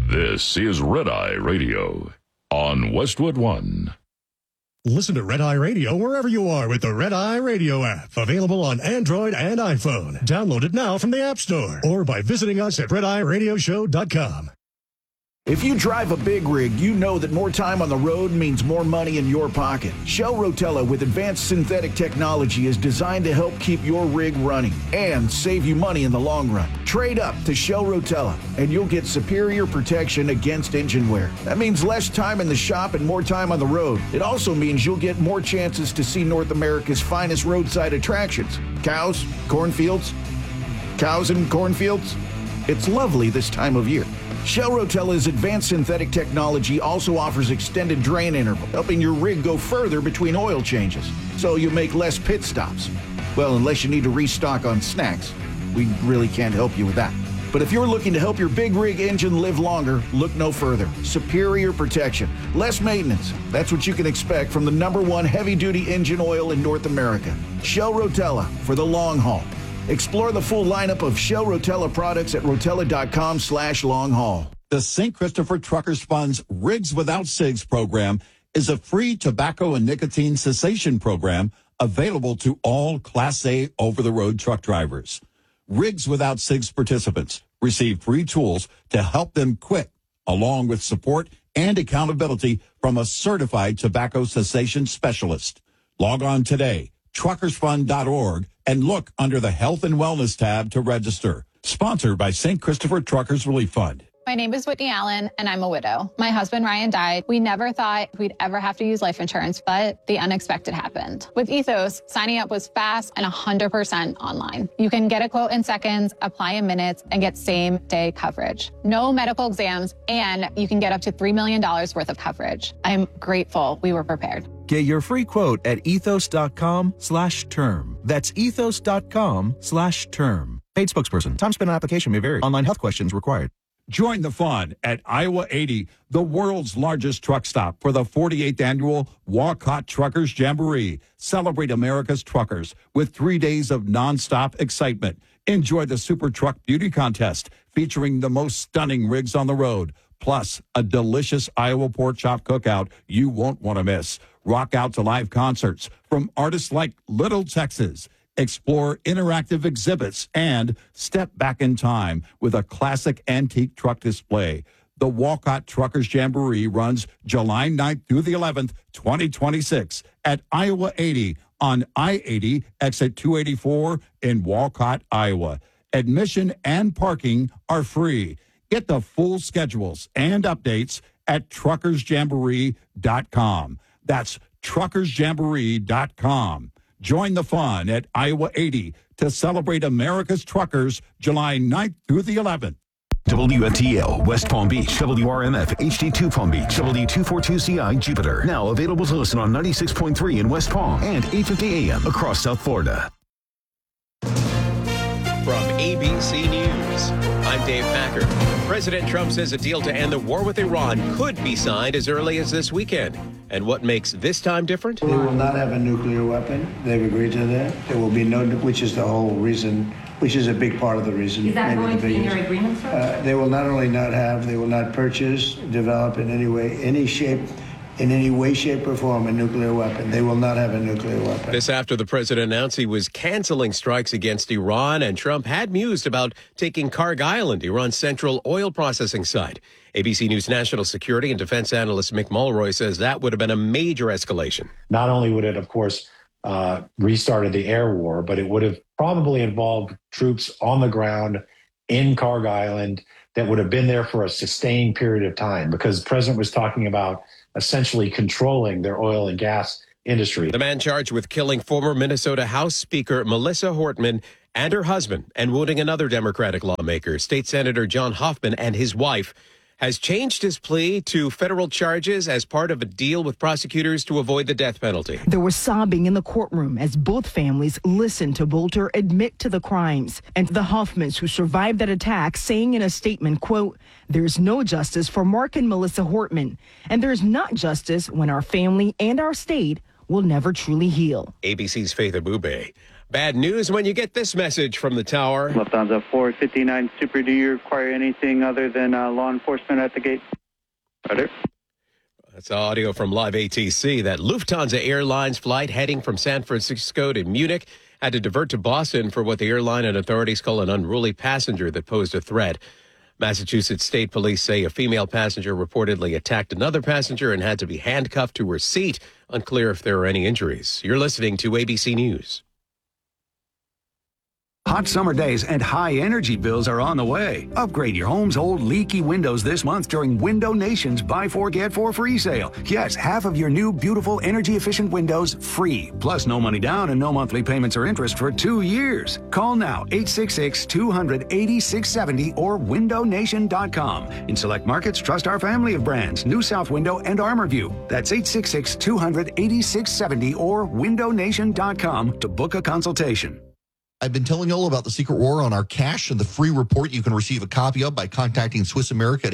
This is Red Eye Radio on Westwood One. Listen to Red Eye Radio wherever you are with the Red Eye Radio app. Available on Android and iPhone. Download it now from the App Store or by visiting us at redeyeradioshow.com. If you drive a big rig, you know that more time on the road means more money in your pocket. Shell Rotella with advanced synthetic technology is designed to help keep your rig running and save you money in the long run. Trade up to Shell Rotella and you'll get superior protection against engine wear. That means less time in the shop and more time on the road. It also means you'll get more chances to see North America's finest roadside attractions. Cows, cornfields, cows and cornfields. It's lovely this time of year. Shell Rotella's advanced synthetic technology also offers extended drain interval, helping your rig go further between oil changes, so you make less pit stops. Well, unless you need to restock on snacks, we really can't help you with that. But if you're looking to help your big rig engine live longer, look no further. Superior protection, less maintenance. That's what you can expect from the #1 heavy-duty engine oil in North America. Shell Rotella for the long haul. Explore the full lineup of Shell Rotella products at rotella.com/long haul. The St. Christopher Truckers Fund's Rigs Without Cigs program is a free tobacco and nicotine cessation program available to all Class A over-the-road truck drivers. Rigs Without Cigs participants receive free tools to help them quit, along with support and accountability from a certified tobacco cessation specialist. Log on today, truckersfund.org, and look under the Health and Wellness tab to register. Sponsored by St. Christopher Truckers Relief Fund. My name is Whitney Allen, and I'm a widow. My husband, Ryan, died. We never thought we'd ever have to use life insurance, but the unexpected happened. With Ethos, signing up was fast and 100% online. You can get a quote in seconds, apply in minutes, and get same-day coverage. No medical exams, and you can get up to $3 million worth of coverage. I'm grateful we were prepared. Get your free quote at ethos.com/term. That's ethos.com/term. Paid spokesperson. Time spent on application may vary. Online health questions required. Join the fun at Iowa 80, the world's largest truck stop, for the 48th annual Walcott Truckers Jamboree. Celebrate America's truckers with 3 days of nonstop excitement. Enjoy the Super Truck Beauty Contest featuring the most stunning rigs on the road, plus a delicious Iowa pork chop cookout you won't want to miss. Rock out to live concerts from artists like Little Texas. Explore interactive exhibits and step back in time with a classic antique truck display. The Walcott Truckers Jamboree runs July 9th through the 11th, 2026 at Iowa 80 on I-80 exit 284 in Walcott, Iowa. Admission and parking are free. Get the full schedules and updates at truckersjamboree.com. That's truckersjamboree.com. Join the fun at Iowa 80 to celebrate America's truckers July 9th through the 11th. WFTL, West Palm Beach, WRMF, HD2 Palm Beach, W242CI, Jupiter. Now available to listen on 96.3 in West Palm and 850 AM across South Florida. From ABC News, I'm Dave Packer. President Trump says a deal to end the war with Iran could be signed as early as this weekend. And what makes this time different? They will not have a nuclear weapon. They've agreed to that. There will be no, which is the whole reason, which is a big part of the reason. Is that going to be in your agreement, sir? They will not only not have, they will not purchase, develop in any way, any shape, in any way, shape, or form a nuclear weapon. They will not have a nuclear weapon. This after the president announced he was canceling strikes against Iran, and Trump had mused about taking Carg Island, Iran's central oil processing site. ABC News national security and defense analyst Mick Mulroy says that would have been a major escalation. Not only would it, of course, restarted the air war, but it would have probably involved troops on the ground in Carg Island that would have been there for a sustained period of time, because the president was talking about essentially controlling their oil and gas industry. The man charged with killing former Minnesota House Speaker Melissa Hortman and her husband and wounding another Democratic lawmaker, State Senator John Hoffman, and his wife, has changed his plea to federal charges as part of a deal with prosecutors to avoid the death penalty. There was sobbing in the courtroom as both families listened to Bolter admit to the crimes, and the Hoffmans who survived that attack saying in a statement, quote, "There's no justice for Mark and Melissa Hortman, and there's not justice when our family and our state will never truly heal." ABC's Faith Abube. Bad news when you get this message from the tower. Lufthansa 459 Super, do you require anything other than law enforcement at the gate? Roger. That's audio from Live ATC. That Lufthansa Airlines flight heading from San Francisco to Munich had to divert to Boston for what the airline and authorities call an unruly passenger that posed a threat. Massachusetts State Police say a female passenger reportedly attacked another passenger and had to be handcuffed to her seat. Unclear if there were any injuries. You're listening to ABC News. Hot summer days and high energy bills are on the way. Upgrade your home's old leaky windows this month during Window Nation's Buy 4 Get 4 free sale. Yes, half of your new beautiful energy efficient windows free. Plus no money down and no monthly payments or interest for 2 years. Call now 866-200-8670 or windownation.com. In select markets, trust our family of brands, New South Window and ArmorView. That's 866-200-8670 or windownation.com to book a consultation. I've been telling you all about the Secret War on our cash and the free report you can receive a copy of by contacting Swiss America at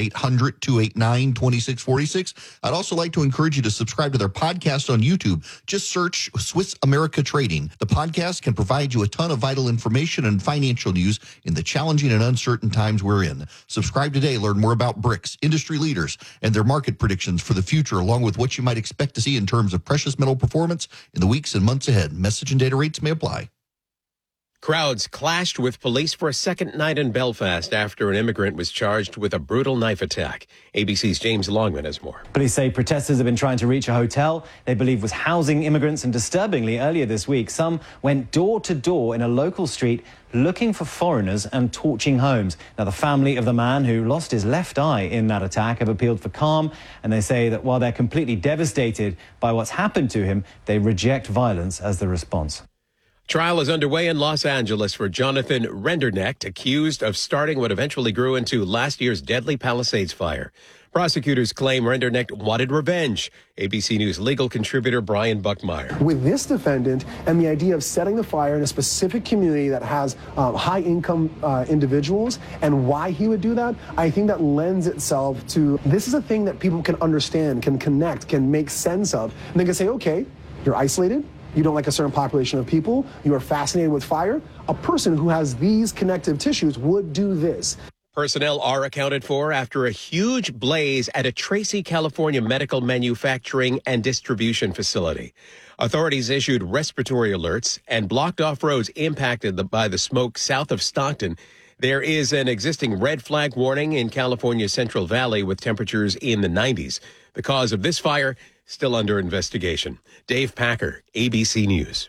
800-289-2646. I'd also like to encourage you to subscribe to their podcast on YouTube. Just search Swiss America Trading. The podcast can provide you a ton of vital information and financial news in the challenging and uncertain times we're in. Subscribe today. Learn more about BRICS, industry leaders, and their market predictions for the future, along with what you might expect to see in terms of precious metal performance in the weeks and months ahead. Message and data rates may apply. Crowds clashed with police for a second night in Belfast after an immigrant was charged with a brutal knife attack. ABC's James Longman has more. Police say protesters have been trying to reach a hotel they believe was housing immigrants, and disturbingly, earlier this week, some went door to door in a local street looking for foreigners and torching homes. Now, the family of the man who lost his left eye in that attack have appealed for calm, and they say that while they're completely devastated by what's happened to him, they reject violence as the response. Trial is underway in Los Angeles for Jonathan Rendernecht, accused of starting what eventually grew into last year's deadly Palisades fire. Prosecutors claim Rendernecht wanted revenge. ABC News legal contributor Brian Buckmeyer. With this defendant and the idea of setting the fire in a specific community that has high-income individuals and why he would do that, I think that lends itself to this is a thing that people can understand, can connect, can make sense of. And they can say, okay, you're isolated. You don't like a certain population of people. You are fascinated with fire. A person who has these connective tissues would do this. Personnel are accounted for after a huge blaze at a Tracy, California medical manufacturing and distribution facility. Authorities issued respiratory alerts and blocked off roads impacted by the smoke south of Stockton. There is an existing red flag warning in California's Central Valley with temperatures in the 90s. The cause of this fire still under investigation. Dave Packer, ABC News.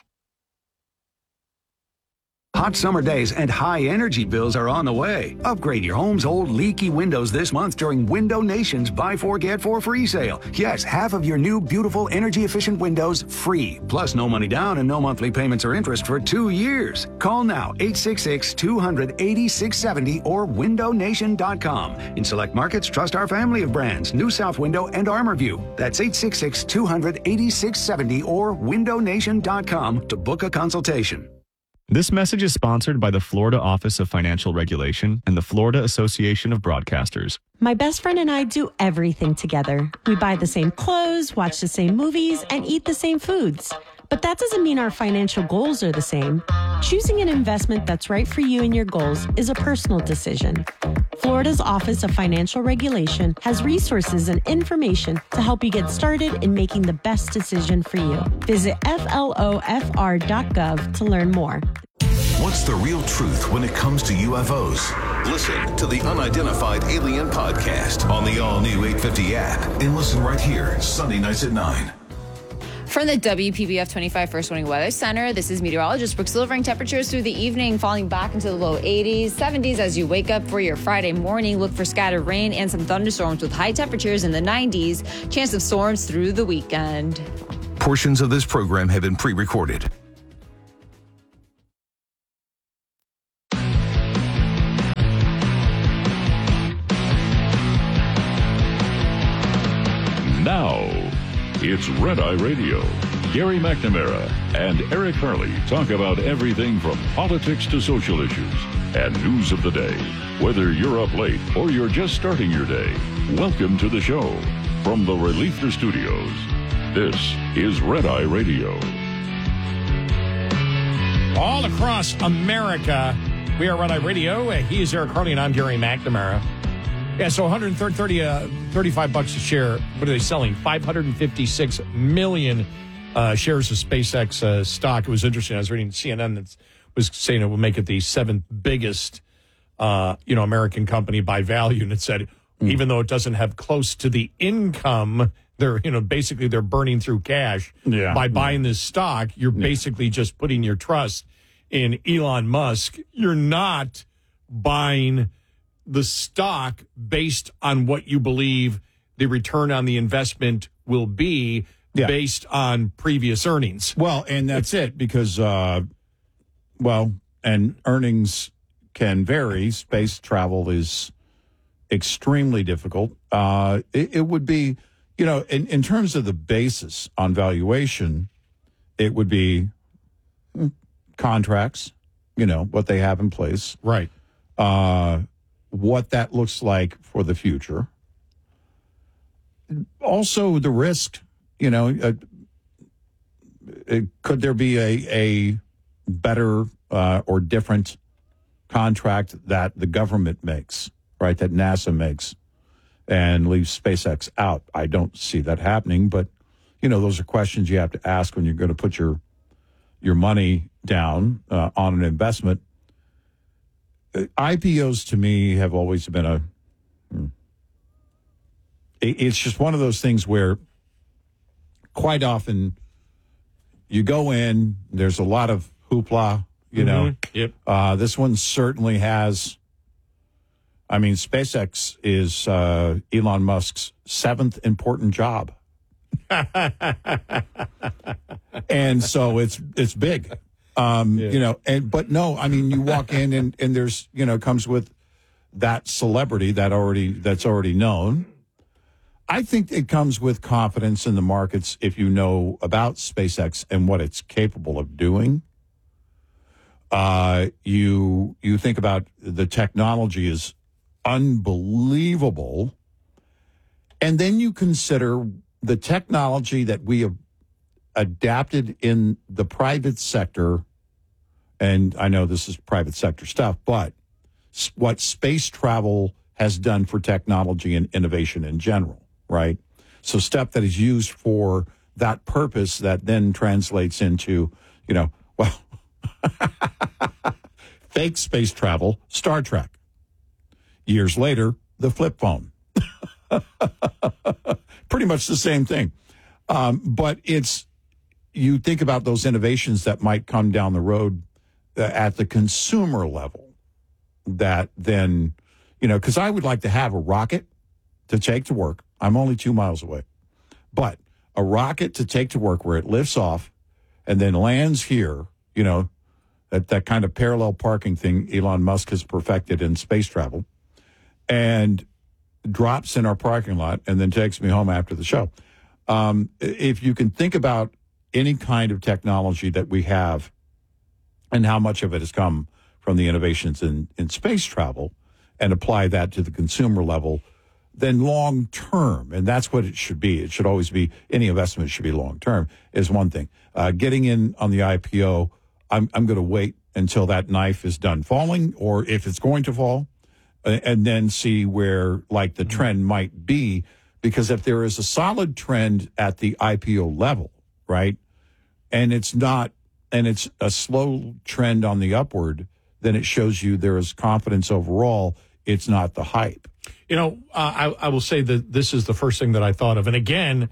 Hot summer days and high energy bills are on the way. Upgrade your home's old leaky windows this month during Window Nation's Buy 4 Get 4 free sale. Yes, half of your new beautiful energy efficient windows free. Plus no money down and no monthly payments or interest for 2 years. Call now 866-200-8670 or windownation.com. In select markets, trust our family of brands, New South Window and ArmorView. That's 866-200-8670 or windownation.com to book a consultation. This message is sponsored by the Florida Office of Financial Regulation and the Florida Association of Broadcasters. My best friend and I do everything together. We buy the same clothes, watch the same movies, and eat the same foods. But that doesn't mean our financial goals are the same. Choosing an investment that's right for you and your goals is a personal decision. Florida's Office of Financial Regulation has resources and information to help you get started in making the best decision for you. Visit flofr.gov to learn more. What's the real truth when it comes to UFOs? Listen to the Unidentified Alien Podcast on the all-new 850 app and listen right here, Sunday nights at 9. From the WPBF 25 First Warning Weather Center, this is meteorologist Brooke Silvering. Temperatures through the evening falling back into the low 80s, 70s as you wake up for your Friday morning. Look for scattered rain and some thunderstorms with high temperatures in the 90s. Chance of storms through the weekend. Portions of this program have been pre-recorded. Now, it's Red Eye Radio. Gary McNamara and Eric Harley talk about everything from politics to social issues and news of the day. Whether you're up late or you're just starting your day, welcome to the show. From the Reliefner Studios, this is Red Eye Radio. All across America, we are Red Eye Radio. He is Eric Harley, and I'm Gary McNamara. Yeah, so $35 a share. What are they selling? 556 million shares of SpaceX stock. It was interesting. I was reading CNN that was saying it will make it the 7th biggest, American company by value. And it said, even though it doesn't have close to the income, they're burning through cash by buying this stock. You're basically just putting your trust in Elon Musk. You're not buying the stock based on what you believe the return on the investment will be based on previous earnings. Well, and that's it, because, and earnings can vary. Space travel is extremely difficult. It would be, in terms of the basis on valuation, it would be contracts, what they have in place. Right. What that looks like for the future. Also, the risk, could there be a better or different contract that the government makes, right, that NASA makes, and leaves SpaceX out? I don't see that happening, but, those are questions you have to ask when you're going to put your money down on an investment. IPOs to me have always been it's just one of those things where quite often you go in, there's a lot of hoopla, Yep. This one certainly has. I mean, SpaceX is Elon Musk's 7th important job. And so it's big. But no, I mean, you walk in and there's, comes with that celebrity that's already known. I think it comes with confidence in the markets if you know about SpaceX and what it's capable of doing. You think about the technology is unbelievable. And then you consider the technology that we have adapted in the private sector, and I know this is private sector stuff, but what space travel has done for technology and innovation in general, right? So stuff that is used for that purpose that then translates into, fake space travel, Star Trek. Years later, the flip phone. Pretty much the same thing. But you think about those innovations that might come down the road at the consumer level that then, because I would like to have a rocket to take to work. I'm only 2 miles away. But a rocket to take to work where it lifts off and then lands here, that kind of parallel parking thing Elon Musk has perfected in space travel, and drops in our parking lot and then takes me home after the show. If you can think about any kind of technology that we have and how much of it has come from the innovations in space travel and apply that to the consumer level, then long term, and that's what it should be. It should always be, any investment should be long term, is one thing. Getting in on the IPO, I'm going to wait until that knife is done falling, or if it's going to fall, and then see where the trend might be. Because if there is a solid trend at the IPO level, right, and it's a slow trend on the upward, then it shows you there is confidence overall. It's not the hype. I will say that this is the first thing that I thought of. And again,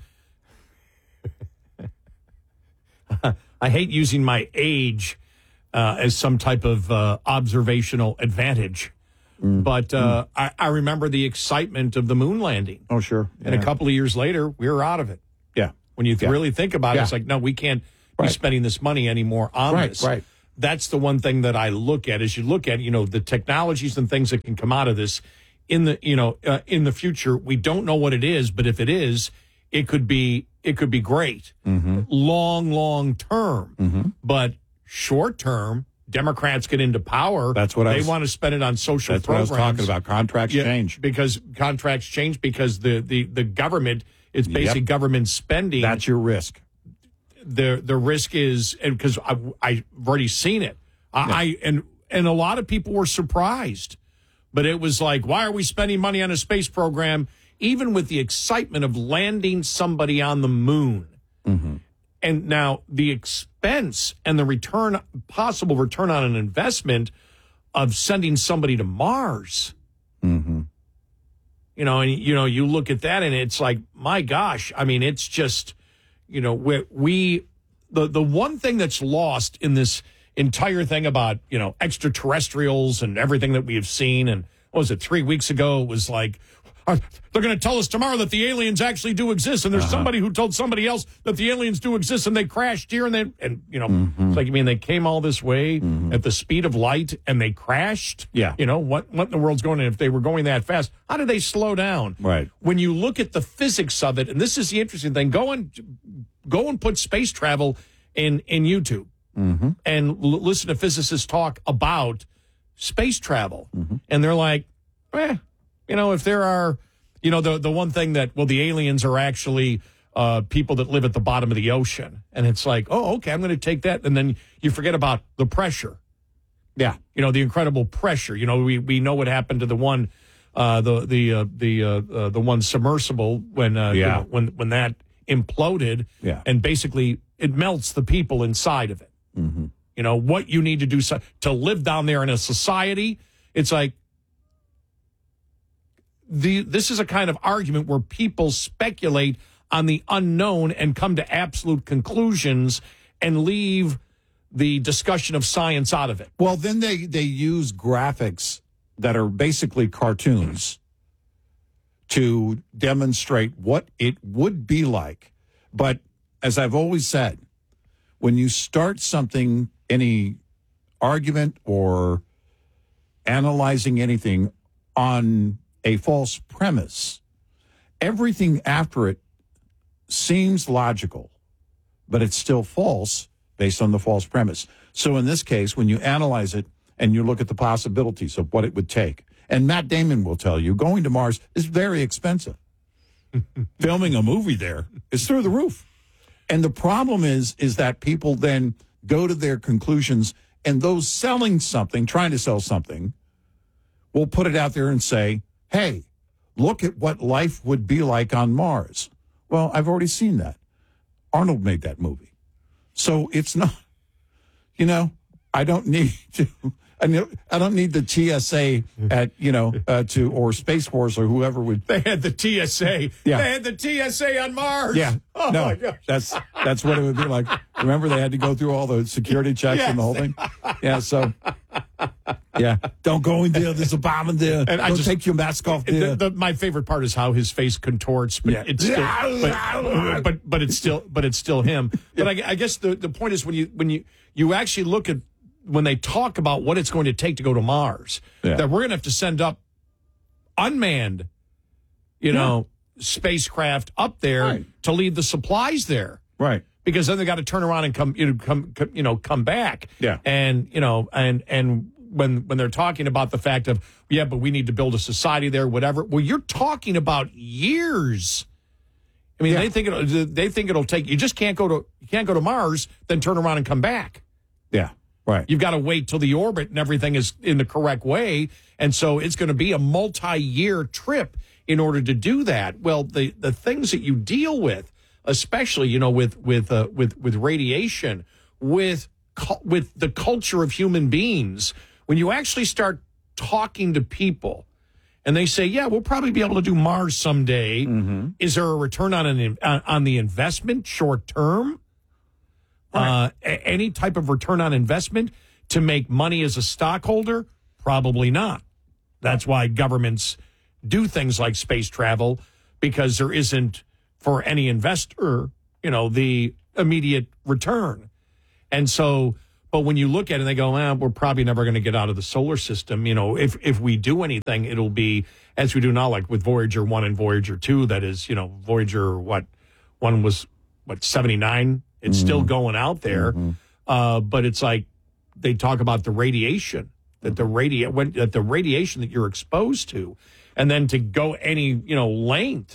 I hate using my age as some type of observational advantage. But I remember the excitement of the moon landing. Oh, sure. And a couple of years later, we were out of it. Yeah. When you really think about it, it's like, no, we can't be spending this money anymore on this. Right. That's the one thing that I look at, is you look at, the technologies and things that can come out of this in the future. We don't know what it is, but if it is, it could be great. Long term. But short term, Democrats get into power. That's what they want to spend it on social programs. That's what I was talking about. Contracts change. Because contracts change because the government, it's basic government spending. That's your risk. the risk is, and because I've already seen it, and a lot of people were surprised, but it was like, why are we spending money on a space program, even with the excitement of landing somebody on the moon? Mm-hmm. And now the expense and the possible return on an investment of sending somebody to Mars. Mm-hmm. You look at that and it's like, my gosh, I mean, it's just, the one thing that's lost in this entire thing about, extraterrestrials and everything that we have seen. And what was it, 3 weeks ago? It was like, they're going to tell us tomorrow that the aliens actually do exist. And there's somebody who told somebody else that the aliens do exist and they crashed here. It's like, they came all this way at the speed of light and they crashed. Yeah. What in the world's going on? If they were going that fast, how did they slow down? Right. When you look at the physics of it, and this is the interesting thing, go and put space travel in YouTube and listen to physicists talk about space travel. And they're like, if there are, the one thing that, the aliens are actually people that live at the bottom of the ocean. And it's like, oh, okay, I'm going to take that. And then you forget about the pressure. Yeah. The incredible pressure. We know what happened to the one, the one submersible when that imploded. Yeah. And basically it melts the people inside of it. What you need to do to live down there in a society. It's like, this is a kind of argument where people speculate on the unknown and come to absolute conclusions and leave the discussion of science out of it. Well, then they use graphics that are basically cartoons to demonstrate what it would be like. But as I've always said, when you start something, any argument or analyzing anything on a false premise, everything after it seems logical, but it's still false based on the false premise. So in this case, when you analyze it and you look at the possibilities of what it would take, and Matt Damon will tell you, going to Mars is very expensive. Filming a movie there is through the roof. And the problem is that people then go to their conclusions, and those selling something, trying to sell something, will put it out there and say, hey, look at what life would be like on Mars. Well, I've already seen that. Arnold made that movie. So it's not, I don't need to, I don't need the TSA at, or Space Force or whoever would. They had the TSA. Yeah. They had the TSA on Mars. Yeah. Oh, no, my gosh. That's what it would be like. Remember, they had to go through all the security checks and the whole thing? Yeah, so. Yeah, don't go in there. There's a bomb in there. And don't take your mask off there. My favorite part is how his face contorts, but it's still, but it's still him. But I guess the point is when you actually look at when they talk about what it's going to take to go to Mars, that we're going to have to send up unmanned, spacecraft up there to leave the supplies there, right? Because then they got to turn around and come back. Yeah. And, and when they're talking about the fact of, but we need to build a society there, whatever. Well, you're talking about years. I mean, they think it'll take, you just can't go to Mars, then turn around and come back. Yeah. Right. You've got to wait till the orbit and everything is in the correct way. And so it's going to be a multi-year trip in order to do that. Well, the things that you deal with, especially, with radiation, with the culture of human beings, when you actually start talking to people and they say, we'll probably be able to do Mars someday. Mm-hmm. Is there a return on the investment short term? Right. Any type of return on investment to make money as a stockholder? Probably not. That's why governments do things like space travel, because there isn't, for any investor, the immediate return. And so, but when you look at it and they go, we're probably never going to get out of the solar system. If we do anything, it'll be as we do now, like with Voyager 1 and Voyager 2, that is, Voyager, one was, 79? It's still going out there. Mm-hmm. But it's like they talk about the radiation, that the radiation that you're exposed to, and then to go any, length,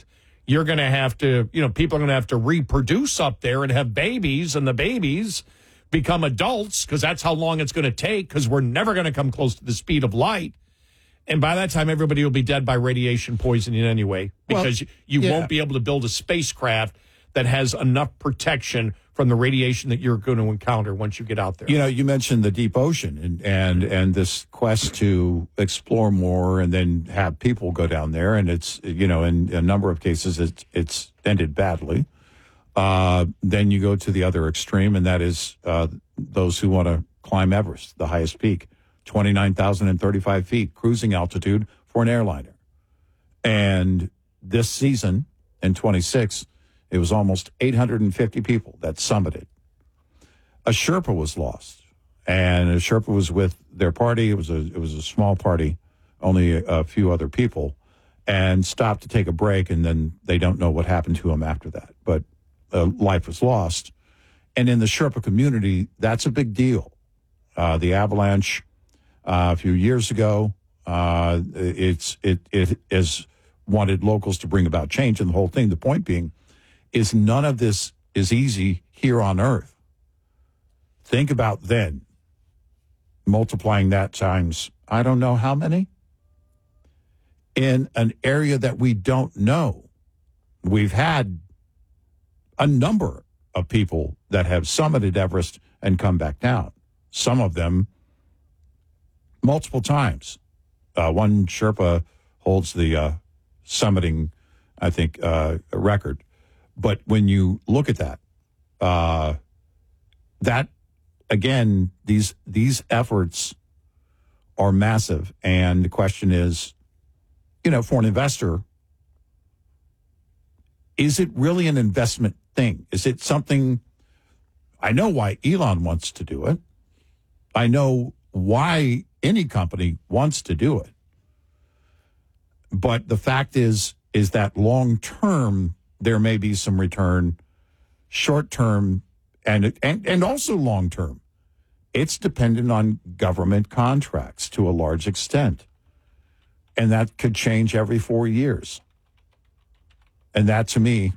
you're going to have to, people are going to have to reproduce up there and have babies, and the babies become adults because that's how long it's going to take, because we're never going to come close to the speed of light. And by that time, everybody will be dead by radiation poisoning anyway, because you won't be able to build a spacecraft that has enough protection from the radiation that you're going to encounter once you get out there. You mentioned the deep ocean and this quest to explore more and then have people go down there. And it's, in a number of cases, it's ended badly. Then you go to the other extreme, and that is those who want to climb Everest, the highest peak, 29,035 feet, cruising altitude for an airliner. And this season, in 26, it was almost 850 people that summited. A Sherpa was lost, and a Sherpa was with their party. It was a small party, only a few other people, and stopped to take a break, and then they don't know what happened to him after that. But life was lost. And in the Sherpa community, that's a big deal. The avalanche a few years ago, it has wanted locals to bring about change in the whole thing. The point being is none of this is easy here on Earth. Think about then, multiplying that times, I don't know how many, in an area that we don't know. We've had a number of people that have summited Everest and come back down. Some of them multiple times. One Sherpa holds the summiting, I think, record. But when you look at that, that again, these efforts are massive. And the question is, for an investor, is it really an investment thing? Is it something? I know why Elon wants to do it. I know why any company wants to do it. But the fact is that long term, there may be some return. Short term and also long term, it's dependent on government contracts to a large extent. And that could change every 4 years. And that, to me,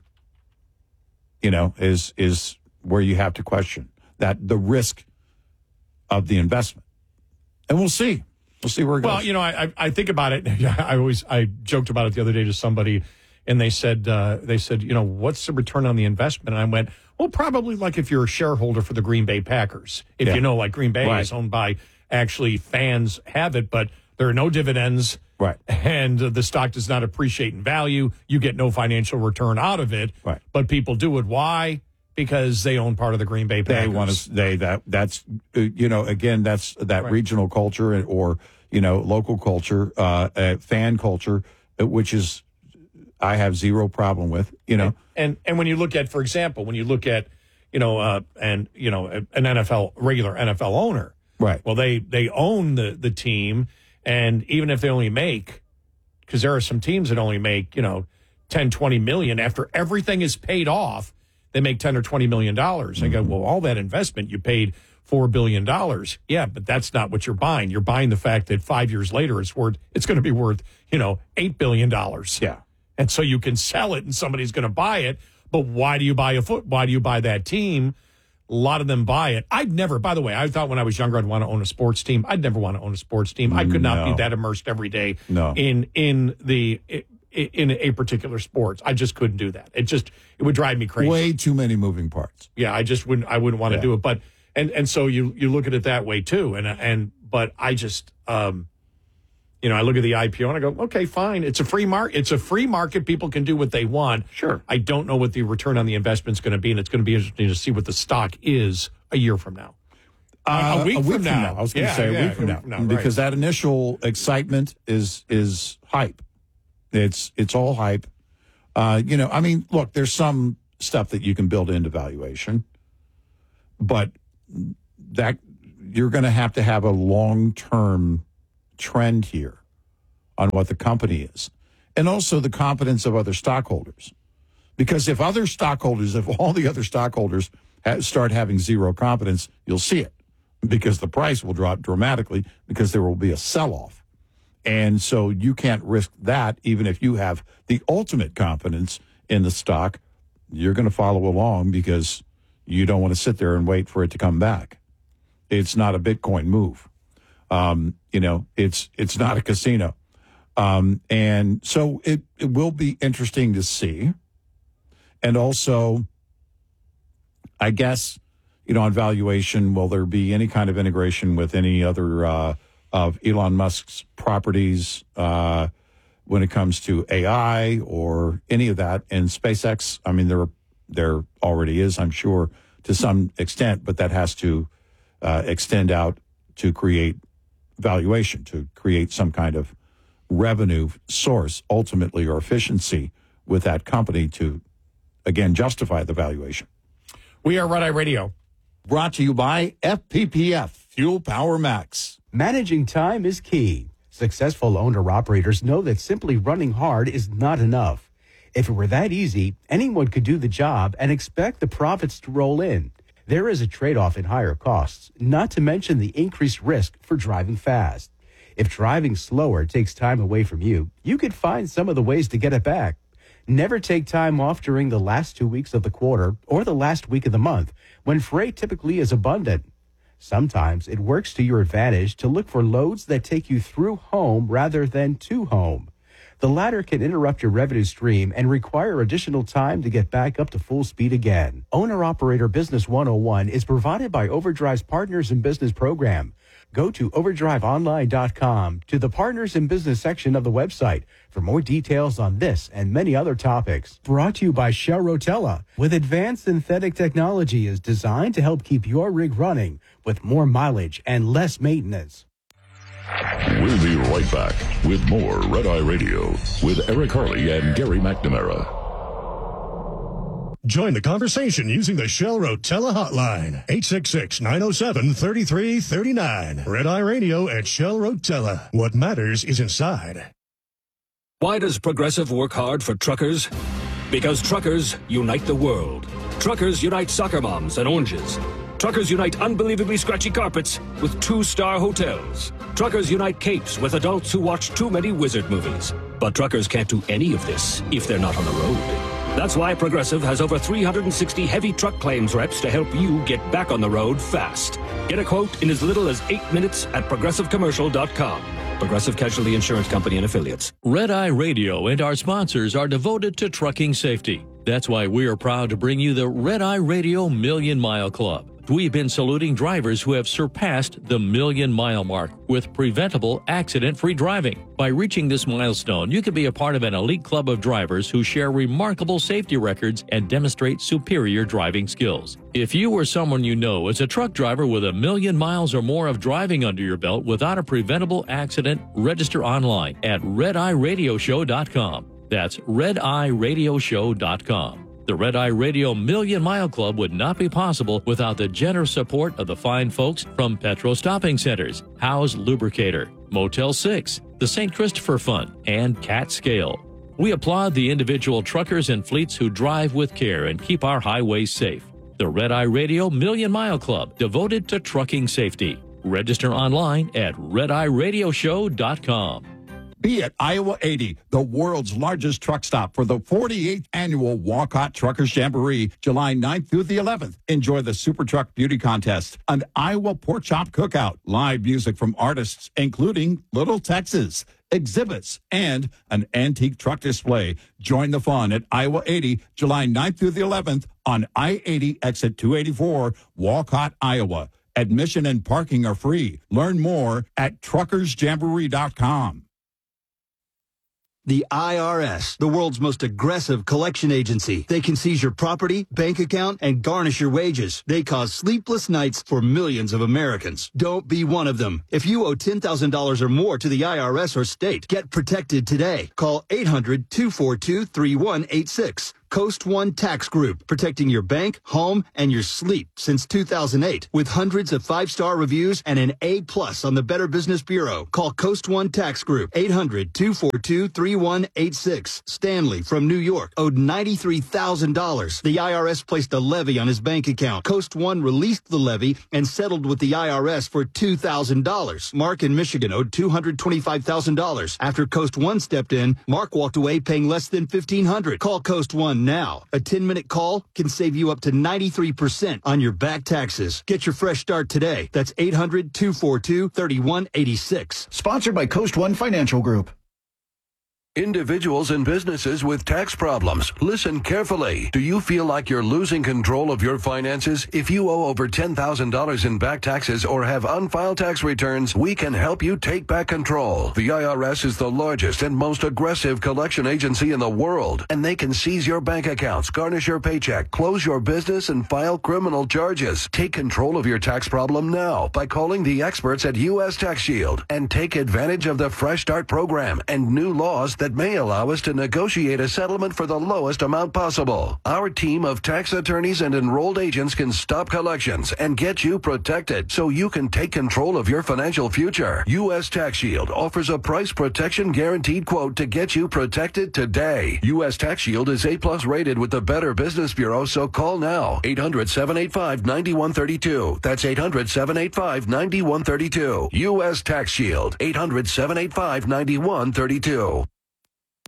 is where you have to question that the risk of the investment. And we'll see. We'll see where it goes. Well, I think about it. I joked about it the other day to somebody, and they said, what's the return on the investment? And I went, well, probably like if you're a shareholder for the Green Bay Packers. If like Green Bay is owned by, actually fans have it, but there are no dividends. Right. And the stock does not appreciate in value. You get no financial return out of it. Right. But people do it. Why? Because they own part of the Green Bay Packers. That's again, that's that regional culture or, local culture, fan culture, which is, I have zero problem with, And when you look at, for example, an regular NFL owner. Right. Well, they own the team. And even if they only make, because there are some teams that only make, 10, 20 million, after everything is paid off, they make 10 or 20 million dollars. I go, well, all that investment, you paid $4 billion. Yeah, but that's not what you're buying. You're buying the fact that 5 years later it's going to be worth, $8 billion. Yeah. And so you can sell it and somebody's going to buy it. But why do you buy why do you buy that team? A lot of them buy it. By the way, I thought when I was younger I'd want to own a sports team. I'd never want to own a sports team. I could not be that immersed every day in a particular sports. I just couldn't do that. It would drive me crazy. Way too many moving parts. Yeah, I wouldn't want to do it. But and so you look at it that way too. But I just I look at the IPO and I go, okay, fine. It's a free market. It's a free market. People can do what they want. Sure. I don't know what the return on the investment is going to be, and it's going to be interesting to see what the stock is a year from now. A week from now. I was going to say a week from now. Because that initial excitement is hype. It's all hype. Look, there's some stuff that you can build into valuation, but that you're going to have a long-term trend here on what the company is, and also the confidence of other stockholders. Because if all the other stockholders start having zero confidence, you'll see it, because the price will drop dramatically because there will be a sell-off. And so you can't risk that even if you have the ultimate confidence in the stock, you're going to follow along because you don't want to sit there and wait for it to come back. It's not a Bitcoin move. It's not a casino. And so it will be interesting to see. And also, I guess, on valuation, will there be any kind of integration with any other of Elon Musk's properties when it comes to AI or any of that? And SpaceX, I mean, there already is, I'm sure, to some extent, but that has to extend out to create valuation, to create some kind of revenue source, ultimately, or efficiency with that company to, again, justify the valuation. We are Red Eye Radio. Brought to you by FPPF, Fuel Power Max. Managing time is key. Successful owner-operators know that simply running hard is not enough. If it were that easy, anyone could do the job and expect the profits to roll in. There is a trade-off in higher costs, not to mention the increased risk for driving fast. If driving slower takes time away from you, you could find some of the ways to get it back. Never take time off during the last 2 weeks of the quarter or the last week of the month, when freight typically is abundant. Sometimes it works to your advantage to look for loads that take you through home rather than to home. The latter can interrupt your revenue stream and require additional time to get back up to full speed again. Owner-Operator Business 101 is provided by Overdrive's Partners in Business program. Go to overdriveonline.com to the Partners in Business section of the website for more details on this and many other topics. Brought to you by Shell Rotella, with advanced synthetic technology is designed to help keep your rig running with more mileage and less maintenance. We'll be right back with more Red Eye Radio with Eric Harley and Gary McNamara. Join the conversation using the Shell Rotella hotline, 866-907-3339. Red Eye Radio at Shell Rotella. What matters is inside. Why does Progressive work hard for truckers? Because truckers unite the world. Truckers unite soccer moms and oranges. Truckers unite unbelievably scratchy carpets with 2-star hotels. Truckers unite capes with adults who watch too many wizard movies. But truckers can't do any of this if they're not on the road. That's why Progressive has over 360 heavy truck claims reps to help you get back on the road fast. Get a quote in as little as 8 minutes at ProgressiveCommercial.com. Progressive Casualty Insurance Company and Affiliates. Red Eye Radio and our sponsors are devoted to trucking safety. That's why we are proud to bring you the Red Eye Radio Million Mile Club. We've been saluting drivers who have surpassed the 1,000,000-mile mark with preventable, accident-free driving. By reaching this milestone, you can be a part of an elite club of drivers who share remarkable safety records and demonstrate superior driving skills. If you or someone you know is a truck driver with 1,000,000 miles or more of driving under your belt without a preventable accident, register online at RedEyeRadioshow.com. That's RedEyeRadioshow.com. The Red Eye Radio Million Mile Club would not be possible without the generous support of the fine folks from Petro Stopping Centers, Howe's Lubricator, Motel 6, the St. Christopher Fund, and Cat Scale. We applaud the individual truckers and fleets who drive with care and keep our highways safe. The Red Eye Radio Million Mile Club, devoted to trucking safety. Register online at RedEyeRadioshow.com. Be at Iowa 80, the world's largest truck stop for the 48th annual Walcott Truckers Jamboree, July 9th through the 11th. Enjoy the Super Truck Beauty Contest, an Iowa Pork Chop Cookout, live music from artists including Little Texas, exhibits, and an antique truck display. Join the fun at Iowa 80, July 9th through the 11th on I-80 exit 284, Walcott, Iowa. Admission and parking are free. Learn more at truckersjamboree.com. The IRS, the world's most aggressive collection agency. They can seize your property, bank account, and garnish your wages. They cause sleepless nights for millions of Americans. Don't be one of them. If you owe $10,000 or more to the IRS or state, get protected today. Call 800-242-3186. Coast One Tax Group, protecting your bank, home, and your sleep since 2008. With hundreds of 5-star reviews and an A+ on the Better Business Bureau. Call Coast One Tax Group, 800-242-3186. Stanley from New York owed $93,000. The IRS placed a levy on his bank account. Coast One released the levy and settled with the IRS for $2,000. Mark in Michigan owed $225,000. After Coast One stepped in, Mark walked away paying less than $1,500. Call Coast One one now. A 10-minute call can save you up to 93% on your back taxes. Get your fresh start today. That's 800-242-3186. Sponsored by Coast One Financial Group. Individuals and businesses with tax problems, listen carefully. Do you feel like you're losing control of your finances? If you owe over $10,000 in back taxes or have unfiled tax returns, we can help you take back control. The IRS is the largest and most aggressive collection agency in the world, and they can seize your bank accounts, garnish your paycheck, close your business, and file criminal charges. Take control of your tax problem now by calling the experts at U.S. Tax Shield and take advantage of the Fresh Start program and new laws that may allow us to negotiate a settlement for the lowest amount possible. Our team of tax attorneys and enrolled agents can stop collections and get you protected so you can take control of your financial future. U.S. Tax Shield offers a price protection guaranteed quote to get you protected today. U.S. Tax Shield is A+ rated with the Better Business Bureau, so call now. 800-785-9132. That's 800-785-9132. U.S. Tax Shield. 800-785-9132.